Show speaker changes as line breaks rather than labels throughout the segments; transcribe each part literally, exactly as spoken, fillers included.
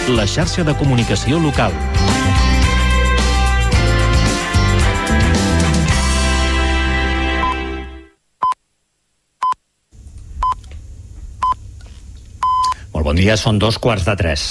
la xarxa de comunicació local.
Molt bon dia, són dos quarts de tres.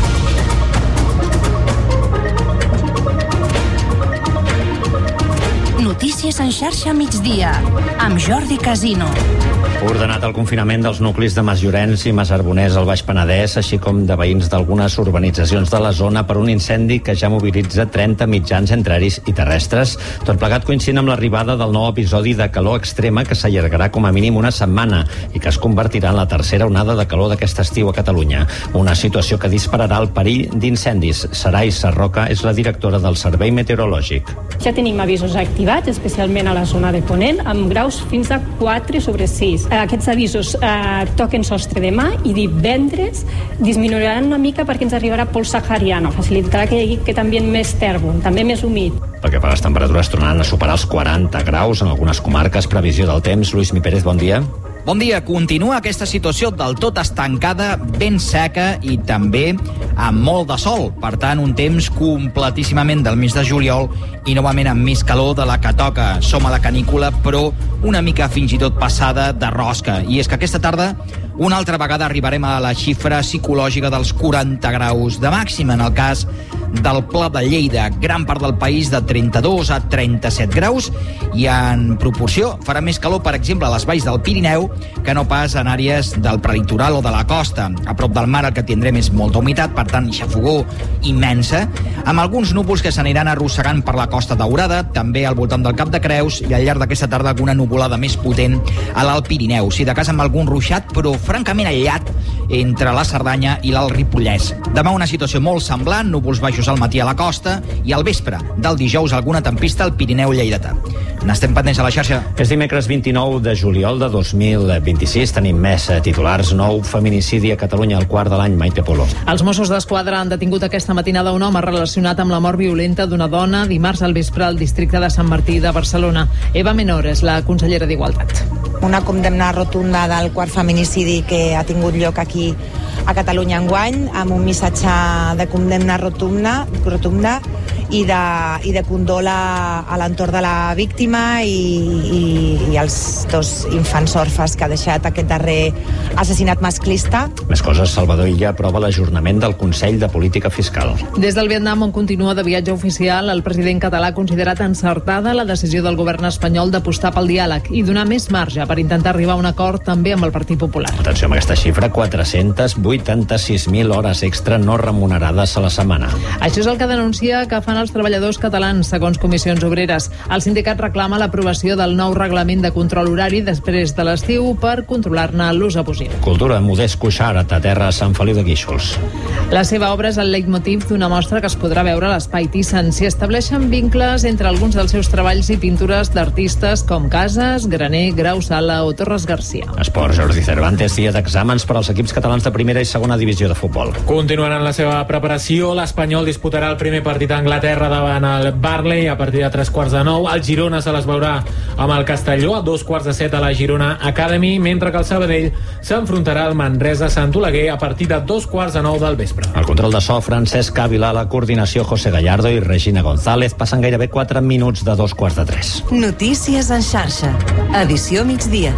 Notícies en xarxa migdia, amb Jordi Casino.
Ordenat el confinament dels nuclis de Masllorenç i Masarbonès al Baix Penedès, així com de veïns d'algunes urbanitzacions de la zona per un incendi que ja mobilitza trenta mitjans entre aeris i terrestres. Tot plegat coincidint amb l'arribada del nou episodi de calor extrema que s'allargarà com a mínim una setmana i que es convertirà en la tercera onada de calor d'aquest estiu a Catalunya. Una situació que dispararà el perill d'incendis. Sarai Sarroca és la directora del Servei Meteorològic.
Ja tenim avisos activats, especialment a la zona de Ponent, amb graus fins a quatre sobre sis. Aquests avisos eh, toquen sostre demà i divendres disminuiran una mica perquè ens arribarà pols sahariano. Facilitarà que hi hagi aquest ambient més tèrbol, també més humit.
Perquè per les temperatures tornaran a superar els quaranta graus en algunes comarques. Previsió del temps. Lluís Mi Pérez, bon dia.
Bon dia. Continua aquesta situació del tot estancada, ben seca i també amb molt de sol. Per tant, un temps completíssimament del mes de juliol i novament amb més calor de la que toca. Som a la canícula, però una mica fins i tot passada de rosca. I és que aquesta tarda una altra vegada arribarem a la xifra psicològica dels quaranta graus de màxima. En el cas del Pla de Lleida, gran part del país de trenta-dos a trenta-set graus, i en proporció farà més calor, per exemple, a les valls del Pirineu que no pas en àrees del prelitoral o de la costa. A prop del mar el que tindrem és molta humitat, per tant, xafogor immensa, amb alguns núvols que s'aniran arrossegant per la Costa Daurada, també al voltant del Cap de Creus, i al llarg d'aquesta tarda alguna nuvolada més potent a l'Alt Pirineu. Si de cas amb algun ruixat, però francament aïllat entre la Cerdanya i l'Alt Ripollès. Demà una situació molt semblant, núvols baixos al matí a la costa i al vespre del dijous alguna tempesta al Pirineu lleidatà. N'estem pendents a la xarxa.
És dimecres vint-i-nou de juliol de dos mil vint-i-sis. Tenim més titulars. Nou feminicidi a Catalunya al quart de l'any. Maite Polo.
Els Mossos d'Esquadra han detingut aquesta matinada un home relacionat amb la mort violenta d'una dona dimarts al vespre al districte de Sant Martí de Barcelona. Eva Menor és la consellera d'Igualtat.
Una condemna rotunda del quart feminicidi que ha tingut lloc aquí a Catalunya enguany, amb un missatge de condemna rotunda, rotunda i de, i de condol a, a l'entorn de la víctima i, i, i els dos infants orfes que ha deixat aquest darrer assassinat masclista.
Més coses. Salvador Illa aprova l'ajornament del Consell de Política Fiscal.
Des del Vietnam, on continua de viatge oficial, el president català ha considerat encertada la decisió del govern espanyol d'apostar pel diàleg i donar més marge per intentar arribar a un acord també amb el Partit Popular.
Atenció amb aquesta xifra, quatre-cents vuitanta-sis mil hores extra no remunerades a la setmana.
Això és el que denuncia que fan els treballadors catalans, segons Comissions Obreres. El sindicat reclama l'aprovació del nou reglament de control horari després de l'estiu per controlar-ne l'ús abusiu.
Cultura. Modest Cuixart, a terra a Sant Feliu de Guíxols.
La seva obra és el leitmotiv d'una mostra que es podrà veure a l'Espai Thyssen. S'hi estableixen vincles entre alguns dels seus treballs i pintures d'artistes com Casas, Graner, Grau Sala o Torres Garcia.
Esport. Jordi Cervantes, dia d'exàmens per als equips catalans de primera i segona divisió de futbol.
Continuaran la seva preparació. L'Espanyol disputarà el primer partit a Anglaterra davant el Burnley a partir de tres quarts de nou. El Girona se les veurà amb el Castelló a dos quarts de set a la Girona Academy, mentre que el Sabadell s'enfrontarà al Manresa Sant Oleguer a partir de dos quarts de nou del vespre.
El control de so, Francesc Ávila, la coordinació, José Gallardo i Regina González. Passen gairebé quatre minuts de dos quarts de tres.
Notícies en xarxa. Edició migdia.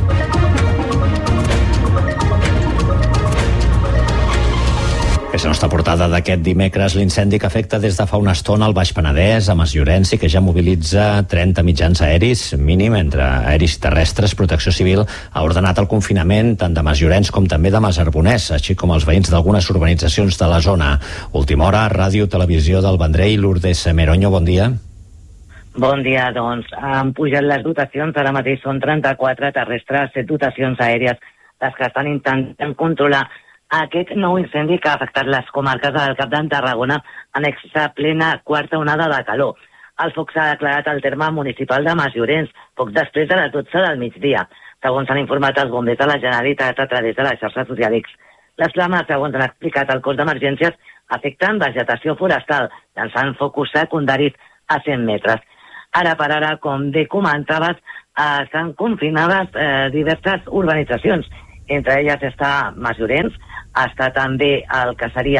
És la nostra portada d'aquest dimecres, l'incendi que afecta des de fa una estona al Baix Penedès, a Masllorenç, i que ja mobilitza trenta mitjans aeris, mínim entre aeris i terrestres. Protecció Civil ha ordenat el confinament tant de Masllorenç com també de Masarbonès, així com els veïns d'algunes urbanitzacions de la zona. Última hora, Ràdio Televisió del Vendrell. Lourdes Meroño, bon dia.
Bon dia, doncs. Han pujat les dotacions, ara mateix són trenta-quatre terrestres, set dotacions aèries, les que estan intentant controlar aquest nou incendi que ha afectat les comarques del Cap d'en Tarragona en aquesta plena quarta onada de calor. El foc s'ha declarat al terme municipal de Masllorenç, poc després de les dotze del migdia, segons han informat els bombers de la Generalitat a través de la xarxa social X. Les flames, segons han explicat el cos d'emergències, afecten vegetació forestal, llançant focus secundaris a cent metres. Ara per ara, com bé comentaves, eh, estan confinades eh, diverses urbanitzacions. Entre elles està Masllorenç, està també el que seria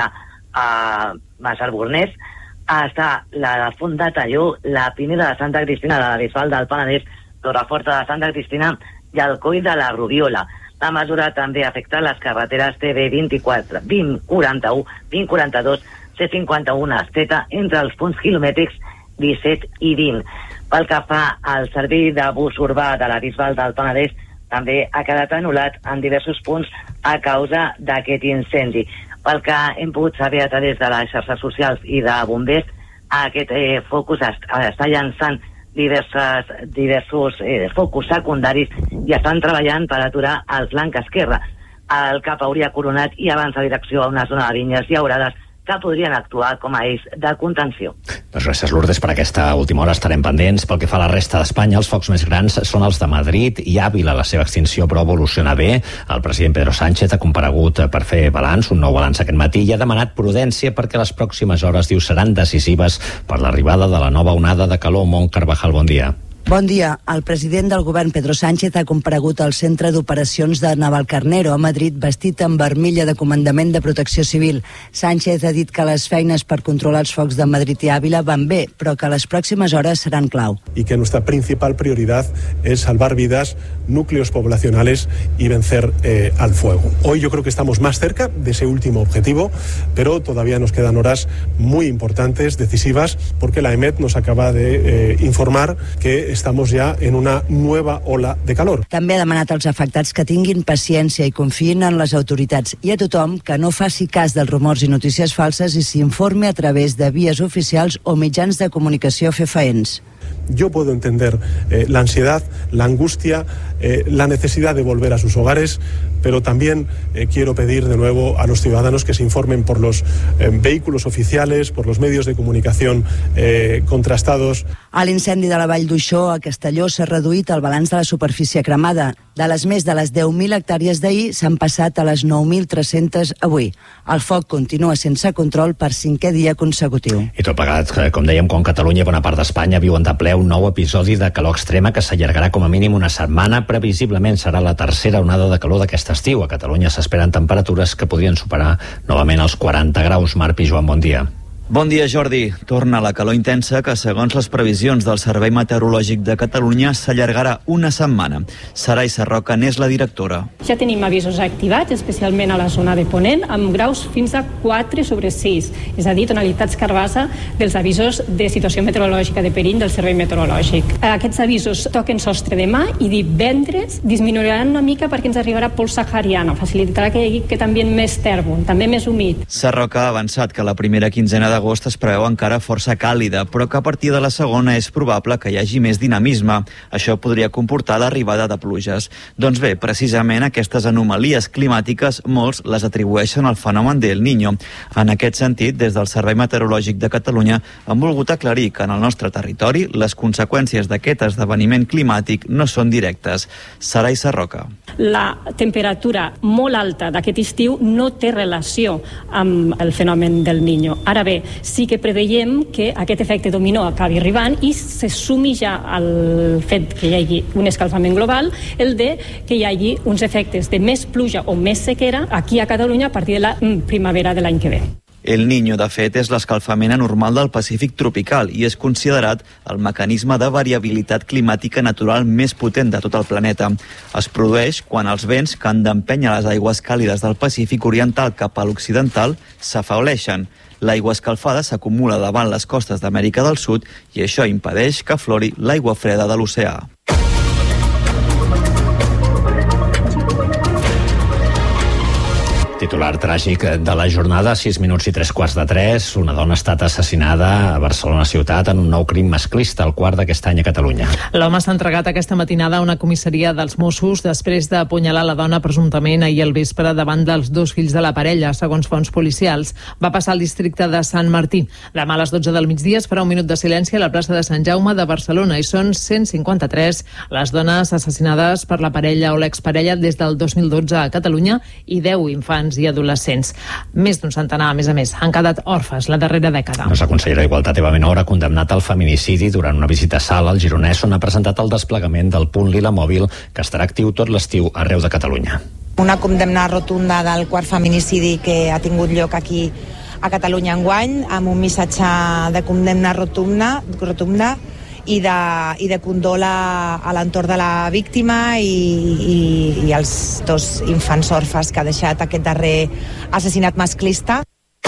a Massalbornès, està la de Font de Talló, la Pineda de Santa Cristina, de la Bisbal del Penedès, Torreforta de Santa Cristina i el Coll de la Rubiola. La mesura també afecta les carreteres T B vint-i-quatre, vint quaranta-u, vint quaranta-dos, C cinquanta-u Esteta entre els punts quilomètrics disset i vint. Pel que fa al servei de bus urbà de la Bisbal del Penedès, també ha quedat anul·lat en diversos punts a causa d'aquest incendi. Pel que hem pogut saber a través de les xarxes socials i de bombers, aquest eh, focus est està llançant diverses, diversos eh, focus secundaris i estan treballant per aturar el flanc esquerre. El cap hauria coronat i avança direcció a una zona de vinyes llaurades que podrien actuar com a eix de contenció.
Doncs gràcies, Lourdes. Per aquesta última hora estarem pendents. Pel que fa a la resta d'Espanya, els focs més grans són els de Madrid i Àvila. La seva extinció, però, evoluciona bé. El president Pedro Sánchez ha comparegut per fer balanç, un nou balanç aquest matí, i ha demanat prudència perquè les pròximes hores, diu, seran decisives per l'arribada de la nova onada de calor. Mont Carvajal, bon dia.
Bon dia. El president del govern, Pedro Sánchez, ha comparegut al centre d'operacions de Navalcarnero a Madrid vestit amb armilla de comandament de protecció civil. Sánchez ha dit que les feines per controlar els focs de Madrid i Àvila van bé, però que les pròximes hores seran clau.
Y que nuestra principal prioridad es salvar vidas, núcleos poblacionales y vencer eh, al fuego. Hoy yo creo que estamos más cerca de ese último objetivo, pero todavía nos quedan horas muy importantes, decisivas, porque la EMET nos acaba de eh, informar que estamos ya en una nueva ola de calor.
També ha demanat als afectats que tinguin paciència i confiïn en les autoritats i a tothom que no faci cas dels rumors i notícies falses i s'informi a través de vies oficials o mitjans de comunicació fefaents.
Yo puedo entender eh, la ansiedad, la angustia, eh, la necesidad de volver a sus hogares, pero también eh, quiero pedir de nuevo a los ciudadanos que se informen por los eh, vehículos oficiales, por los medios de comunicación eh, contrastados.
A l'incendi de la Vall d'Uixó, a Castelló, s'ha reduït el balanç de la superfície cremada. De les més de les deu mil hectàrees d'ahir s'han passat a les nou mil tres-centes avui. El foc continua sense control per cinquè dia consecutiu.
I tot plegat, com dèiem, com Catalunya i bona part d'Espanya viuen de ple un nou episodi de calor extrema que s'allargarà com a mínim una setmana. Previsiblement serà la tercera onada de calor d'aquest estiu. A Catalunya s'esperen temperatures que podrien superar novament els quaranta graus. Marc i Joan, bon dia.
Bon dia, Jordi. Torna la calor intensa que, segons les previsions del Servei Meteorològic de Catalunya, s'allargarà una setmana. Sarai Sarroca n'és la directora.
Ja tenim avisos activats, especialment a la zona de Ponent, amb graus fins a quatre sobre sis, és a dir, tonalitats carbassa dels avisos de situació meteorològica de perill del Servei Meteorològic. Aquests avisos toquen sostre demà i divendres disminuiran una mica perquè ens arribarà pols sahariana, facilitarà que hi hagi aquest ambient més tèrbol, també més humit.
Sarroca ha avançat que la primera quinzena de agost es preveu encara força càlida, però que a partir de la segona és probable que hi hagi més dinamisme. Això podria comportar l'arribada de pluges. Doncs bé, precisament aquestes anomalies climàtiques molts les atribueixen al fenomen del Niño. En aquest sentit, des del Servei Meteorològic de Catalunya han volgut aclarir que en el nostre territori les conseqüències d'aquest esdeveniment climàtic no són directes. Sarai Sarroca.
La temperatura molt alta d'aquest estiu no té relació amb el fenomen del Niño. Ara bé, sí que preveiem que aquest efecte dominó acabi arribant i se sumi ja al fet que hi hagi un escalfament global, el de que hi hagi uns efectes de més pluja o més sequera aquí a Catalunya a partir de la primavera de l'any que ve.
El Niño, de fet, és l'escalfament anormal del Pacífic tropical i és considerat el mecanisme de variabilitat climàtica natural més potent de tot el planeta. Es produeix quan els vents que han d'empènyer les aigües càlides del Pacífic oriental cap a l'occidental s'afebleixen. L'aigua escalfada s'acumula davant les costes d'Amèrica del Sud i això impedeix que aflori l'aigua freda de l'oceà.
Titular tràgic de la jornada, sis minuts i tres quarts de tres. Una dona ha estat assassinada a Barcelona ciutat en un nou crim masclista, el quart d'aquest any a Catalunya.
L'home s'ha entregat aquesta matinada a una comissaria dels Mossos després d'apunyalar la dona presumptament ahir al vespre davant dels dos fills de la parella, segons fonts policials. Va passar al districte de Sant Martí. Demà a les dotze del migdia es farà un minut de silenci a la plaça de Sant Jaume de Barcelona i són cent cinquanta-tres les dones assassinades per la parella o l'exparella des del dos mil dotze a Catalunya i deu infants i adolescents. Més d'un centenar, a més a més, han quedat orfes la darrera dècada.
Doncs la consellera d'Igualtat, Eva Menor, ha condemnat el feminicidi durant una visita a Sala, al Gironès, on ha presentat el desplegament del punt Lila Mòbil, que estarà actiu tot l'estiu arreu de Catalunya.
Una condemna rotunda del quart feminicidi que ha tingut lloc aquí a Catalunya enguany, amb un missatge de condemna rotunda, rotunda i de, i de condol a, a l'entorn de la víctima i, i, i els dos infants orfes que ha deixat aquest darrer assassinat masclista.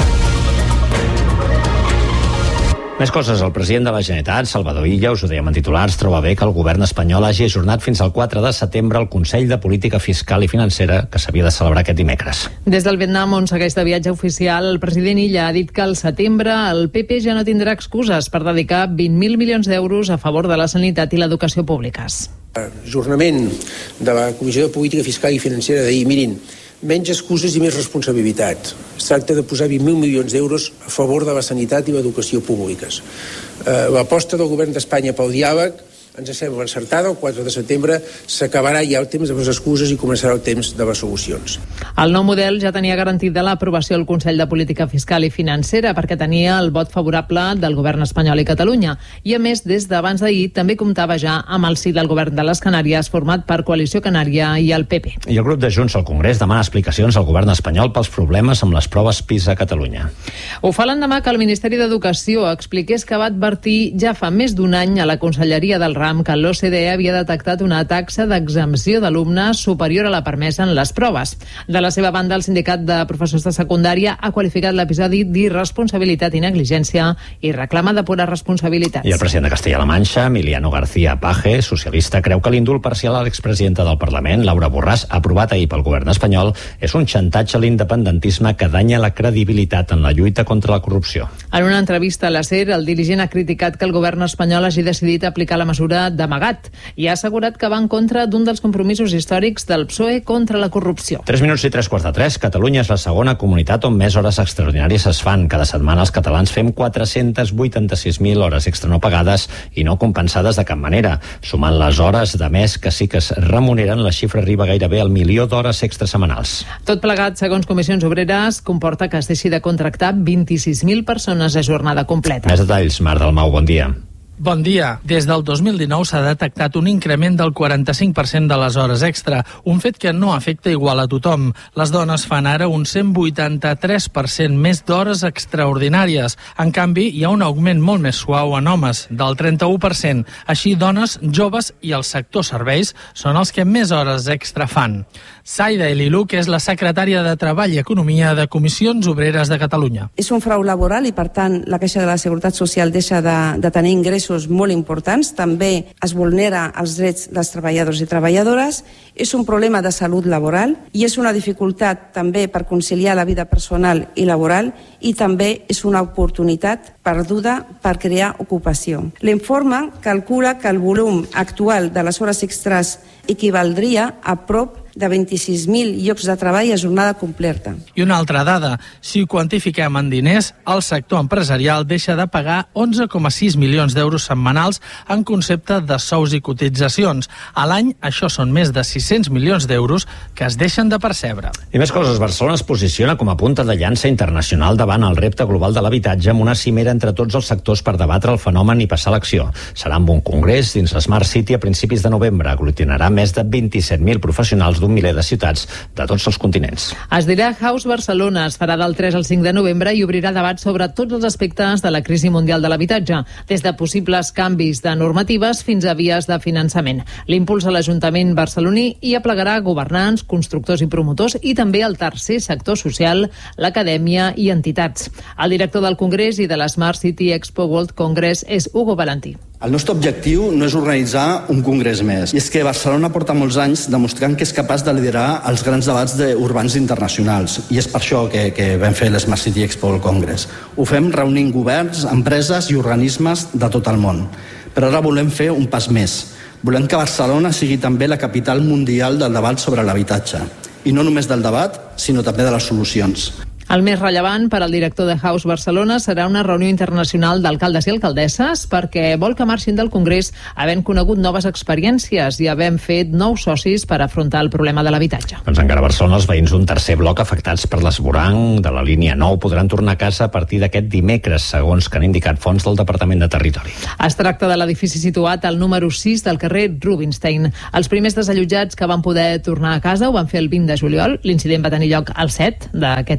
Més coses. El president de la Generalitat, Salvador Illa, us ho dèiem en titulars, troba bé que el govern espanyol hagi ajornat fins al quatre de setembre el Consell de Política Fiscal i Financera que s'havia de celebrar aquest dimecres.
Des del Vietnam, on segueix de viatge oficial, el president Illa ha dit que al setembre el P P ja no tindrà excuses per dedicar vint mil milions d'euros a favor de la sanitat i l'educació públiques.
Ajornament de la Comissió de Política Fiscal i Financera d'ahir, mirin, menys excuses i més responsabilitat. Es tracta de posar vint mil milions d'euros a favor de la sanitat i l'educació públiques. Eh, l'aposta del govern d'Espanya pel diàleg ens sembla encertada. El quatre de setembre s'acabarà ja el temps de les excuses i començarà el temps de les solucions.
El nou model ja tenia garantit de l'aprovació al Consell de Política Fiscal i Financera perquè tenia el vot favorable del govern espanyol i Catalunya. I a més, des d'abans d'ahir també comptava ja amb el sí del govern de les Canàries format per Coalició Canària i el P P.
I el grup de Junts al Congrés demana explicacions al govern espanyol pels problemes amb les proves PISA a Catalunya.
Ho fa l'endemà que el Ministeri d'Educació expliqués que va advertir ja fa més d'un any a la Conselleria del RAM que l'O C D E havia detectat una taxa d'exempció d'alumnes superior a la permesa en les proves. De la seva banda, el sindicat de professors de secundària ha qualificat l'episodi d'irresponsabilitat i negligència i reclama depurar responsabilitats.
I el president de Castella-La Manxa, Emiliano García Paje, socialista, creu que l'indult parcial a l'expresidenta del Parlament, Laura Borràs, aprovat ahir pel govern espanyol, és un xantatge a l'independentisme que danya la credibilitat en la lluita contra la corrupció.
En una entrevista a la SER, el dirigent ha criticat que el govern espanyol hagi decidit aplicar la mesura d'amagat i ha assegurat que va en contra d'un dels compromisos històrics del P S O E contra la corrupció.
Tres minuts i tres quarts de tres. Catalunya és la segona comunitat on més hores extraordinàries es fan. Cada setmana els catalans fem quatre-cents vuitanta-sis mil hores extra no pagades i no compensades de cap manera. Sumant les hores de mes que sí que es remuneren, la xifra arriba gairebé al milió d'hores extra setmanals.
Tot plegat, segons Comissions Obreres, comporta que es deixi de contractar vint-i-sis mil persones a jornada completa.
Més detalls, Marc Dalmau, bon dia.
Bon dia. Des del dos mil dinou s'ha detectat un increment del quaranta-cinc per cent de les hores extra, un fet que no afecta igual a tothom. Les dones fan ara un cent vuitanta-tres per cent més d'hores extraordinàries. En canvi, hi ha un augment molt més suau en homes, del trenta-u per cent. Així, dones, joves i el sector serveis són els que més hores extra fan. Saida Elilu, que és la secretària de Treball i Economia de Comissions Obreres de Catalunya.
És un frau laboral i, per tant, la Caixa de la Seguretat Social deixa de, de tenir ingressos molt importants. També es vulnera els drets dels treballadors i treballadores. És un problema de salut laboral i és una dificultat també per conciliar la vida personal i laboral i també és una oportunitat perduda per crear ocupació. L'informe calcula que el volum actual de les hores extras equivaldria a prop de vint-i-sis mil llocs de treball a jornada completa.
I una altra dada, si ho quantifiquem en diners, el sector empresarial deixa de pagar onze coma sis milions d'euros setmanals en concepte de sous i cotitzacions. A l'any, això són més de sis-cents milions d'euros que es deixen de percebre.
I més coses, Barcelona es posiciona com a punta de llança internacional davant el repte global de l'habitatge amb una cimera entre tots els sectors per debatre el fenomen i passar a l'acció. Serà amb un congrés dins l'Smart City a principis de novembre. Aglutinarà més de vint-i-set mil professionals d'un miler de ciutats de tots els continents.
Es dirà House Barcelona, es farà del tres al cinc de novembre i obrirà debat sobre tots els aspectes de la crisi mundial de l'habitatge, des de possibles canvis de normatives fins a vies de finançament. L'impuls a l'Ajuntament barceloní hi aplegarà governants, constructors i promotors i també el tercer sector social, l'acadèmia i entitats. El director del Congrés i de la Smart City Expo World Congress és Hugo Valentí.
El nostre objectiu no és organitzar un congrés més, i és que Barcelona porta molts anys demostrant que és capaç de liderar els grans debats de urbans internacionals, i és per això que, que vam fer l'Smart City Expo al Congress. Ho fem reunint governs, empreses i organismes de tot el món. Però ara volem fer un pas més. Volem que Barcelona sigui també la capital mundial del debat sobre l'habitatge. I no només del debat, sinó també de les solucions.
El més rellevant per al director de House Barcelona serà una reunió internacional d'alcaldes i alcaldesses perquè vol que marxin del Congrés havent conegut noves experiències i havent fet nous socis per afrontar el problema de l'habitatge.
Doncs encara a Barcelona els veïns d'un tercer bloc afectats per l'esvoranc de la línia nou podran tornar a casa a partir d'aquest dimecres, segons que han indicat fonts del Departament de Territori.
Es tracta de l'edifici situat al número sis del carrer Rubinstein. Els primers desallotjats que van poder tornar a casa ho van fer el vint de juliol. L'incident va tenir lloc el set d'aquest mes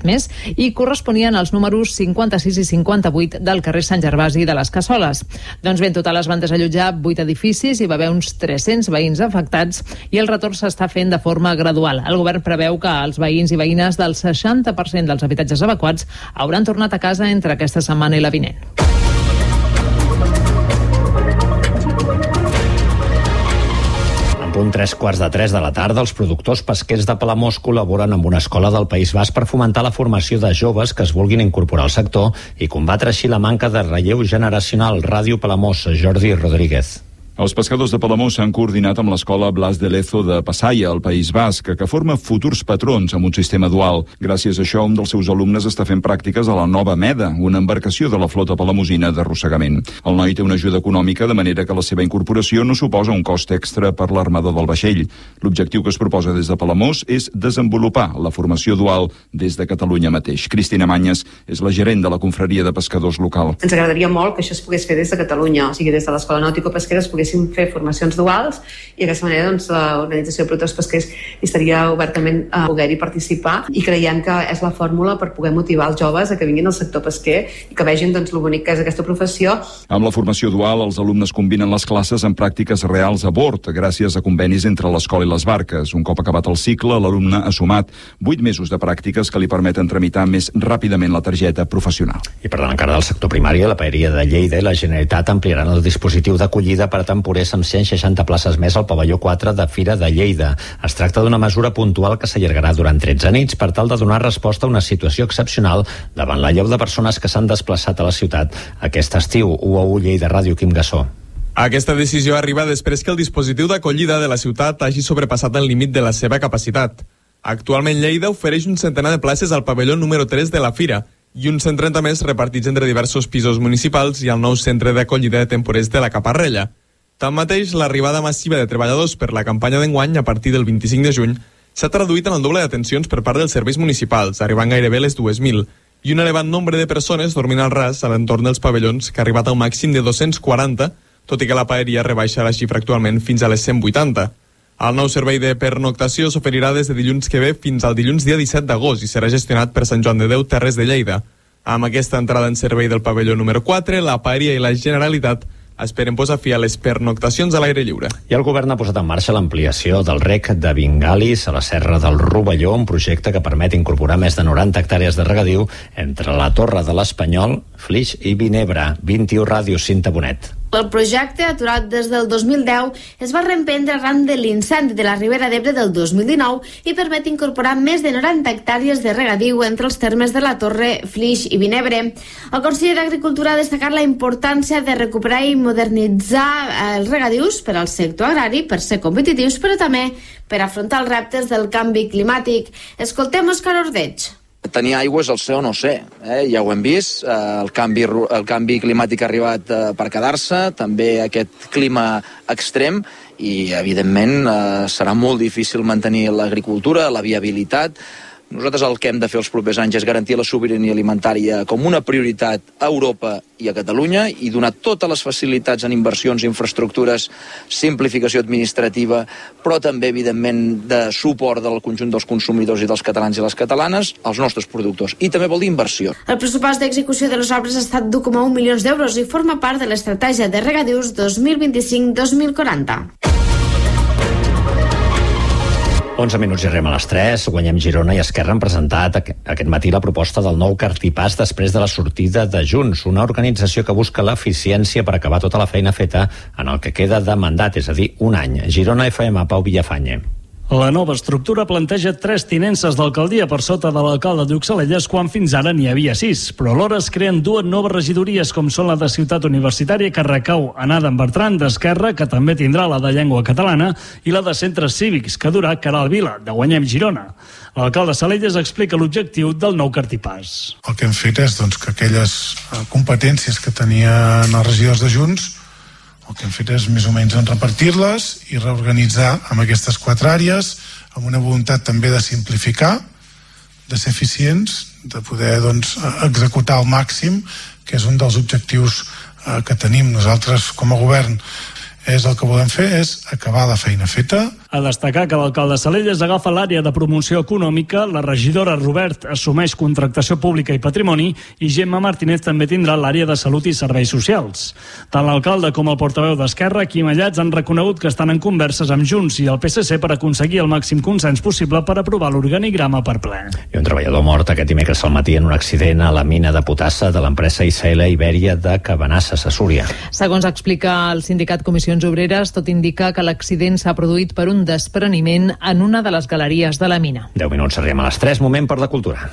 i corresponien als números cinquanta-sis i cinquanta-vuit del carrer Sant Gervasi de les Cassoles. Doncs bé, en total es van desallotjar vuit edificis, hi va haver uns tres-cents veïns afectats i el retorn s'està fent de forma gradual. El govern preveu que els veïns i veïnes del seixanta per cent dels habitatges evacuats hauran tornat a casa entre aquesta setmana i la vinent.
Punt tres quarts de tres de la tarda, els productors pesquers de Palamós col·laboren amb una escola del País Basc per fomentar la formació de joves que es vulguin incorporar al sector i combatre així la manca de relleu generacional. Ràdio Palamós, Jordi Rodríguez.
Els pescadors de Palamós s'han coordinat amb l'escola Blas de Lezo de Passaia, al País Basc, que forma futurs patrons amb un sistema dual. Gràcies a això, un dels seus alumnes està fent pràctiques a la Nova Meda, una embarcació de la flota palamosina d'arrossegament. El noi té una ajuda econòmica, de manera que la seva incorporació no suposa un cost extra per l'armador del vaixell. L'objectiu que es proposa des de Palamós és desenvolupar la formació dual des de Catalunya mateix. Cristina Manyes és la gerent de la confraria de pescadors local.
Ens agradaria molt que això es pogués fer des de Catalunya, o sigui, des de l'Escola Nàutico-Pesquera es pogués fer formacions duals i d'aquesta manera doncs, l'Organització de Productors Pesquers estaria obertament a poder-hi participar i creiem que és la fórmula per poder motivar els joves a que vinguin al sector pesquer i que vegin doncs, lo bonic que és aquesta professió.
Amb la formació dual, els alumnes combinen les classes amb pràctiques reals a bord, gràcies a convenis entre l'escola i les barques. Un cop acabat el cicle, l'alumne ha sumat vuit mesos de pràctiques que li permeten tramitar més ràpidament la targeta professional.
I parlant encara del sector primari, la Paeria de Lleida i la Generalitat ampliaran el dispositiu d'acollida per a temporers amb cent seixanta places més al pavelló quatre de Fira de Lleida. Es tracta d'una mesura puntual que s'allargarà durant tretze nits per tal de donar resposta a una situació excepcional davant la llau de persones que s'han desplaçat a la ciutat aquest estiu. u a u Lleida Ràdio, Quim Gassó.
Aquesta decisió arriba després que el dispositiu d'acollida de la ciutat hagi sobrepassat el límit de la seva capacitat. Actualment Lleida ofereix un centenar de places al pavelló número tres de la Fira i uns cent trenta més repartits entre diversos pisos municipals i el nou centre d'acollida de temporers de la Caparrella. Tanmateix, l'arribada massiva de treballadors per la campanya d'enguany a partir del vint-i-cinc de juny s'ha traduït en el doble d'atencions per part dels serveis municipals, arribant gairebé a les dues mil, i un elevat nombre de persones dormint al ras a l'entorn dels pavellons, que ha arribat a un màxim de dos-cents quaranta, tot i que la paeria rebaixa la xifra actualment fins a les cent vuitanta. El nou servei de pernoctació s'oferirà des de dilluns que ve fins al dilluns dia disset d'agost i serà gestionat per Sant Joan de Déu Terres de Lleida. Amb aquesta entrada en servei del pavelló número quatre, la paeria i la Generalitat esperen posar fi a les pernoctacions a l'aire lliure.
I el govern ha posat en marxa l'ampliació del rec de Vingalis a la Serra del Rovelló, un projecte que permet incorporar més de noranta hectàrees de regadiu entre la Torre de l'Espanyol, Flix i Vinebre. vint-i-u Ràdio, Cinta Bonet.
El projecte, aturat des del dos mil deu, es va reemprendre arran de l'incendi de la Ribera d'Ebre del dos mil dinou i permet incorporar més de noranta hectàrees de regadiu entre els termes de la Torre, Flix i Vinebre. El conseller d'Agricultura ha destacat la importància de recuperar i modernitzar els regadius per al sector agrari per ser competitius, però també per afrontar els reptes del canvi climàtic. Escoltem Òscar Ordeig.
Tenir aigua és el ser o no ser, eh? Ja ho hem vist, eh, el, canvi, el canvi climàtic ha arribat eh, per quedar-se, també aquest clima extrem i, evidentment, eh, serà molt difícil mantenir l'agricultura, la viabilitat. Nosaltres el que hem de fer els propers anys és garantir la sobirania alimentària com una prioritat a Europa i a Catalunya i donar totes les facilitats en inversions, infraestructures, simplificació administrativa, però també, evidentment, de suport del conjunt dels consumidors i dels catalans i les catalanes als nostres productors. I també vol dir inversió.
El pressupost d'execució de les obres ha estat d'u coma un milions d'euros i forma part de l'estratègia de regadius dos mil vint-i-cinc dos mil quaranta.
onze minuts i rem a les tres. Guanyem Girona i Esquerra han presentat aquest matí la proposta del nou cartipàs després de la sortida de Junts, una organització que busca l'eficiència per acabar tota la feina feta en el que queda de mandat, és a dir, un any. Girona F M, Pau Villafañe.
La nova estructura planteja tres tinences d'alcaldia per sota de l'alcalde d'Uxellelles quan fins ara n'hi havia sis, però alhora es creen dues noves regidories com són la de Ciutat Universitària, que recau en Adam Bertran d'Esquerra, que també tindrà la de Llengua Catalana, i la de Centres Cívics, que durà Caral Vila, de Guanyem Girona. L'alcalde Salelles explica l'objectiu del nou cartipàs.
El que hem fet és doncs, que aquelles competències que tenien els regidors de Junts, el que hem fet és més o menys repartir-les i reorganitzar amb aquestes quatre àrees, amb una voluntat també de simplificar, de ser eficients, de poder doncs, executar al màxim, que és un dels objectius eh, que tenim. Nosaltres, com a govern, és el que volem fer, és acabar la feina feta.
A destacar que l'alcalde Salelles agafa l'àrea de promoció econòmica, la regidora Robert assumeix contractació pública i patrimoni i Gemma Martínez també tindrà l'àrea de salut i serveis socials. Tant l'alcalde com el portaveu d'Esquerra, Quim Allats, han reconegut que estan en converses amb Junts i el P S C per aconseguir el màxim consens possible per aprovar l'organigrama per ple.
I un treballador mort aquest dimecres al matí en un accident a la mina de potassa de l'empresa I C L Ibèria de Cabanasses, a Súria.
Segons explica el sindicat Comissions Obreres, tot indica que l'accident s'ha produït per un despreniment en una de les galeries de la mina.
deu minuts, arribem a les tres, moment per la cultura.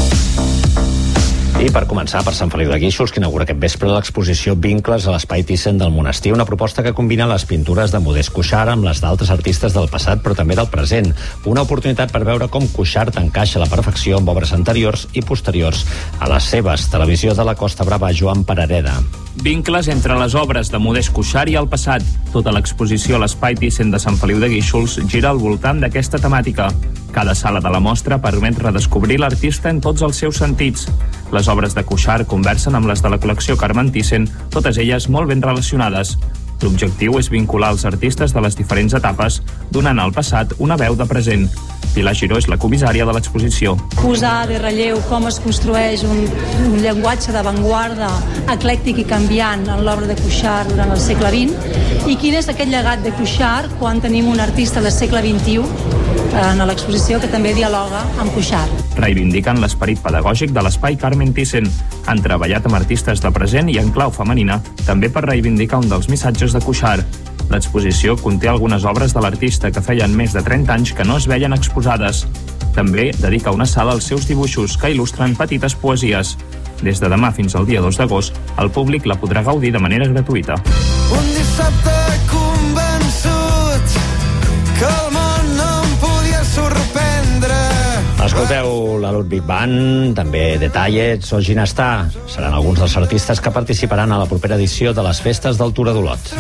I per començar, per Sant Feliu de Guíxols, que inaugura aquest vespre l'exposició Vincles a l'Espai Thyssen del Monestir, una proposta que combina les pintures de Modest Cuixart amb les d'altres artistes del passat, però també del present. Una oportunitat per veure com Cuixart encaixa a la perfecció amb obres anteriors i posteriors a les seves. Televisió de la Costa Brava, Joan Parareda.
Vincles entre les obres de Modest Cuixart i el passat. Tota l'exposició a l'Espai Thyssen de Sant Feliu de Guíxols gira al voltant d'aquesta temàtica. Cada sala de la mostra permet redescobrir l'artista en tots els seus sentits. Les obres de Cuixart conversen amb les de la col·lecció Carmen Thyssen, totes elles molt ben relacionades. L'objectiu és vincular els artistes de les diferents etapes, donant al passat una veu de present. Pilar Giró és la comissària de l'exposició.
Posar de relleu com es construeix un, un llenguatge d'avantguarda eclèctic i canviant en l'obra de Cuixart durant el segle vint i quin és aquest llegat de Cuixart quan tenim un artista del segle vint-i-u en l'exposició que també dialoga amb Cuixart.
Reivindiquen l'esperit pedagògic de l'espai Carmen Thyssen. Han treballat amb artistes de present i en clau femenina, també per reivindicar un dels missatges de Cuixart. L'exposició conté algunes obres de l'artista que feien més de trenta anys que no es veien exposades. També dedica una sala als seus dibuixos que il·lustren petites poesies. Des de demà fins al dia dos d'agost, el públic la podrà gaudir de manera gratuïta.
Un dissabte convençut que el món no em podia sorprendre.
Escolteu la Ludwig Band, també Detallets o Ginestar. Seran alguns dels artistes que participaran a la propera edició de les festes del Tura d'Olot.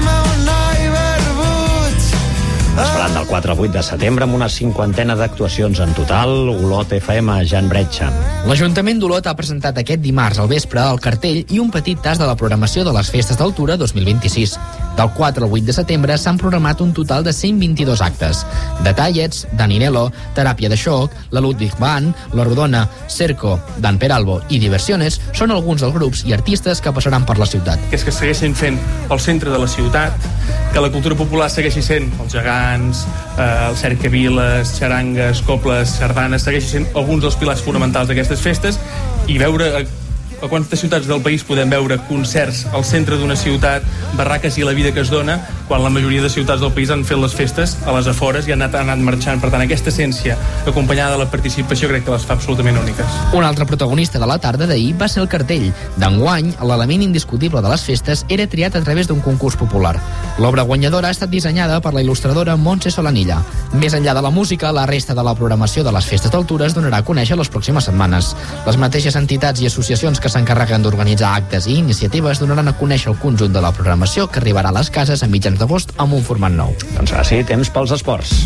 Es faran del quatre al vuit de setembre amb una cinquantena d'actuacions en total. Olot F M, Jan Bretxa.
L'Ajuntament d'Olot ha presentat aquest dimarts al vespre el cartell i un petit tas de la programació de les festes del Tura dos mil vint-i-sis. Del quatre al vuit de setembre s'han programat un total de cent vint-i-dos actes. Detallets, Daninelo, Teràpia de Xoc, la Ludwig Band, La Rodona, Cerco, Dan Peralbo i Diversiones són alguns dels grups i artistes que passaran per la ciutat.
Que és que segueixin fent el centre de la ciutat, que la cultura popular segueixi sent els gegants, eh, el cercaviles, xarangues, cobles, sardanes, segueixi sent alguns dels pilars fonamentals d'aquestes festes i veure a, a quantes ciutats del país podem veure concerts al centre d'una ciutat, barraques i la vida que es dona, quan la majoria de ciutats del país han fet les festes a les afores i han anat, han anat marxant. Per tant, aquesta essència, acompanyada de la participació, crec que les fa absolutament úniques.
Un altre protagonista de la tarda d'ahir va ser el cartell. D'enguany, l'element indiscutible de les festes era triat a través d'un concurs popular. L'obra guanyadora ha estat dissenyada per la il·lustradora Montse Solanilla. Més enllà de la música, la resta de la programació de les festes d'altura es donarà a conèixer les pròximes setmanes. Les mateixes entitats i associacions que s'encarreguen d'organitzar actes i iniciatives donaran a conèixer el conjunt de la programació que arribarà a les cases a mitjans d'agost amb un format nou.
Doncs ara sí, temps pels esports.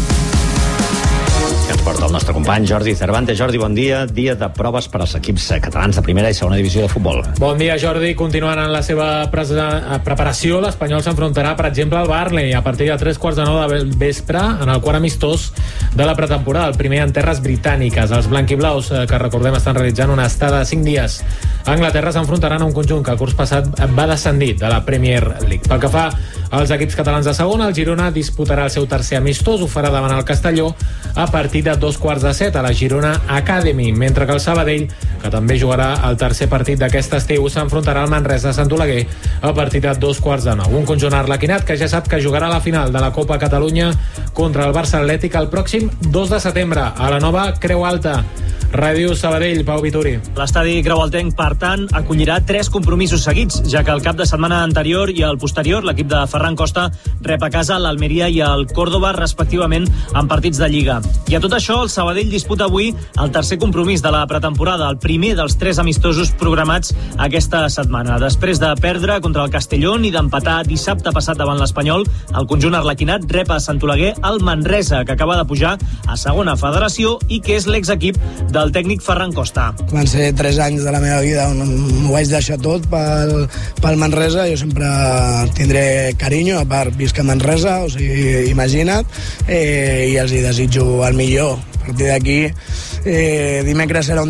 Que ens porta el nostre company Jordi Cervantes. Jordi, bon dia. Dia de proves per als equips catalans de primera i segona divisió de futbol.
Bon dia, Jordi. Continuant en la seva preparació, l'Espanyol s'enfrontarà, per exemple, al Burnley a partir de tres quarts de nou de vespre en el quart amistós de la pretemporada, el primer en terres britàniques. Els blanquiblaus, que recordem estan realitzant una estada de cinc dies a Anglaterra, s'enfrontaran a un conjunt que el curs passat va descendir de la Premier League. Pel que fa als equips catalans de segona, el Girona disputarà el seu tercer amistós, ho farà davant el Castelló a partir de dos quarts de set a la Girona Academy, mentre que el Sabadell, que també jugarà el tercer partit d'aquest estiu, s'enfrontarà al Manresa Sant Oleguer a partir de dos quarts de nou. Un conjunt arlequinat que ja sap que jugarà la final de la Copa Catalunya contra el Barça Atlètic el pròxim dos de setembre a la nova Creu Alta. Ràdio Sabadell, Pau Vituri.
L'estadi Creualtenc, per tant, acollirà tres compromisos seguits, ja que el cap de setmana anterior i el posterior l'equip de Ferran Costa rep a casa l'Almeria i el Córdoba, respectivament, en partits de Lliga. I a tot això, el Sabadell disputa avui el tercer compromís de la pretemporada, el primer dels tres amistosos programats aquesta setmana. Després de perdre contra el Castellón i d'empatar dissabte passat davant l'Espanyol, el conjunt arlequinat rep a Sant Oleguer el Manresa, que acaba de pujar a segona federació i que és l'exequip de
del tècnic Ferran Costa.
Van ser tres anys de la meva vida on m'ho vaig deixar tot pel, pel Manresa. Jo sempre tindré carinyo, a part visc a Manresa, o sigui, imagina't, eh, i els hi desitjo el millor. A partir d'aquí, eh, dimecres serà un